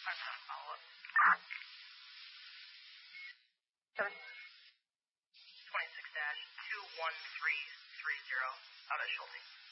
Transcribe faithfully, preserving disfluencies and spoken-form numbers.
I'm not a follow-up. Seven. twenty-six dash two one three three zero out of Schulte.